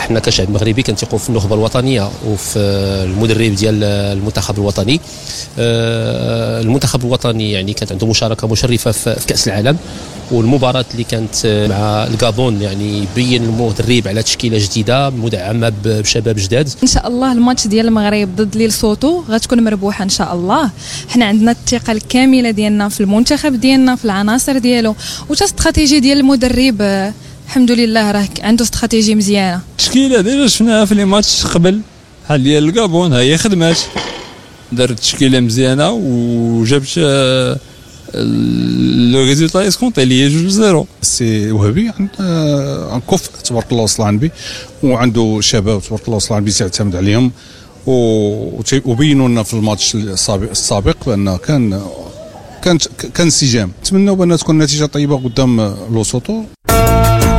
حنا كشعب مغربي كنثقوا في النخبه الوطنيه وفي المدرب ديال المنتخب الوطني. المنتخب الوطني يعني كانت عنده مشاركه مشرفه في كاس العالم، والمباراه اللي كانت مع الغابون يعني بين المدرب على تشكيله جديده مدعمه بشباب جداد. ان شاء الله الماتش ديال المغرب ضد ليلسوتو غتكون مربوحه ان شاء الله. حنا عندنا الثقه الكامله ديالنا في المنتخب ديالنا، في العناصر ديالو، وتا استراتيجي ديال المدرب الحمد لله راه عنده استراتيجي مزيانه. التشكيله ديجا شفناها في لي ماتش قبل بحال ديال الغابون، ها هي خدمات، دارت تشكيله مزيانه وجابت لو ريزولتا اسكونتي اللي هي 2-0. سي وهبي عن كفء تبارك الله وصل به، وعنده شباب تبارك الله وصل به تعتمد عليهم، وبينوا لنا في الماتش السابق بان كان انسجام. نتمنوا بان تكون نتيجه طيبه قدام لوسوتو.